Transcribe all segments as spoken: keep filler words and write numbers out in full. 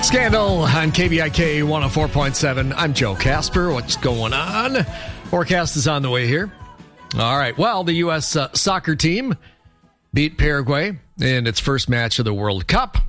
Scandal on K B I K one oh four point seven. I'm Joe Casper. What's going on? Forecast is on the way here. All right. Well, the U S uh, soccer team beat Paraguay in its first match of the World Cup.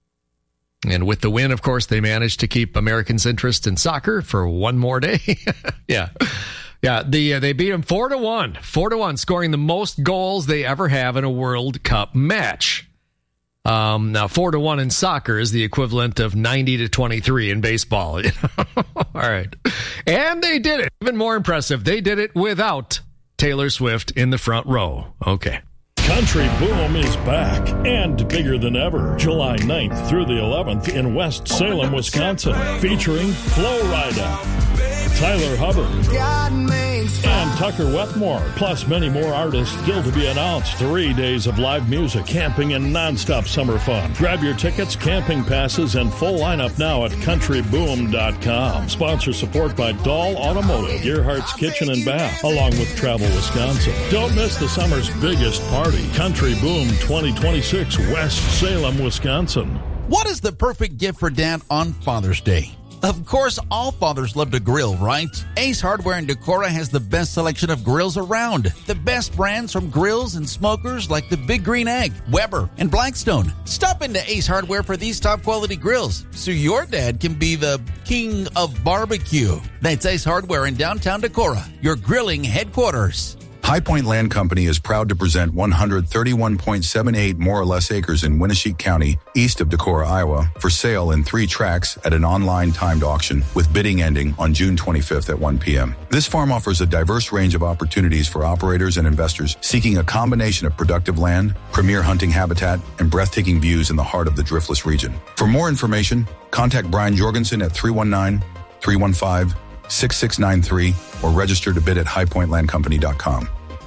And with the win, of course, they managed to keep Americans' interest in soccer for one more day. yeah. Yeah, the, uh, they beat them four to one. four to one, scoring the most goals they ever have in a World Cup match. Um, now, four to one in soccer is the equivalent of ninety to twenty-three in baseball. All right. And they did it. Even more impressive, they did it without Taylor Swift in the front row. Okay. Country Boom is back and bigger than ever. July ninth through the eleventh in West Salem, Wisconsin. Featuring Flo Rida, Tyler Hubbard, and Tucker Wetmore, plus many more artists still to be announced. Three days of live music, camping, and nonstop summer fun. Grab your tickets, camping passes, and full lineup now at country boom dot com. Sponsor support by Dahl Automotive, Gearhart's Kitchen and Bath, along with Travel Wisconsin. Don't miss the summer's biggest party, Country Boom twenty twenty-six, West Salem, Wisconsin. What is the perfect gift for Dad on Father's Day? Of course, all fathers love to grill, right? Ace Hardware in Decorah has the best selection of grills around. The best brands from grills and smokers like the Big Green Egg, Weber, and Blackstone. Stop into Ace Hardware for these top quality grills so your dad can be the king of barbecue. That's Ace Hardware in downtown Decorah, your grilling headquarters. High Point Land Company is proud to present one hundred thirty-one point seven eight more or less acres in Winneshiek County, east of Decorah, Iowa, for sale in three tracts at an online timed auction with bidding ending on June twenty-fifth at one p.m. This farm offers a diverse range of opportunities for operators and investors seeking a combination of productive land, premier hunting habitat, and breathtaking views in the heart of the Driftless region. For more information, contact Brian Jorgensen at three one nine, three one five, six six nine three or register to bid at high point land company dot com.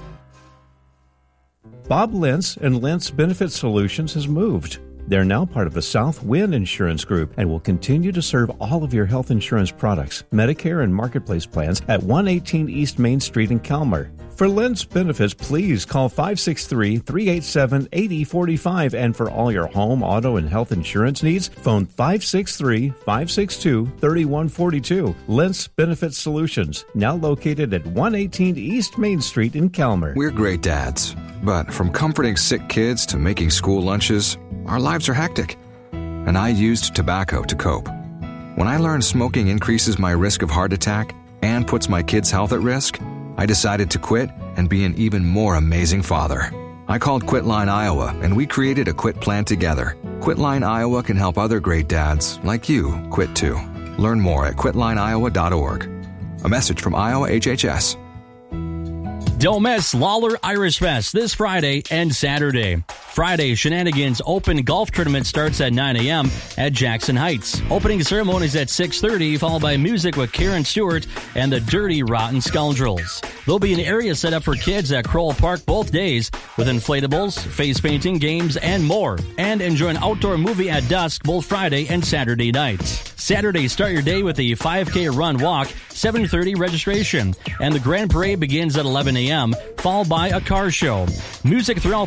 Bob Lentz and Lentz Benefit Solutions has moved. They're now part of the South Wind Insurance Group and will continue to serve all of your health insurance products, Medicare and Marketplace plans at one eighteen East Main Street in Calmer. For Lentz Benefits, please call five six three, three eight seven, eight zero four five. And for all your home, auto, and health insurance needs, phone five six three, five six two, three one four two. Lentz Benefit Solutions, now located at one eighteen East Main Street in Calmer. We're great dads, but from comforting sick kids to making school lunches, our lives are hectic. And I used tobacco to cope. When I learned smoking increases my risk of heart attack and puts my kids' health at risk, I decided to quit and be an even more amazing father. I called Quitline Iowa, and we created a quit plan together. Quitline Iowa can help other great dads, like you, quit too. Learn more at quitline iowa dot org. A message from Iowa H H S. Don't miss Lawler Irish Fest this Friday and Saturday. Friday, Shenanigans Open Golf Tournament starts at nine a.m. at Jackson Heights. Opening ceremonies at six thirty, followed by music with Karen Stewart and the Dirty Rotten Scoundrels. There'll be an area set up for kids at Crowell Park both days with inflatables, face painting, games, and more. And enjoy an outdoor movie at dusk both Friday and Saturday nights. Saturday, start your day with a five K run walk, seven thirty registration. And the Grand Parade begins at eleven a.m., followed by a car show. Music throughout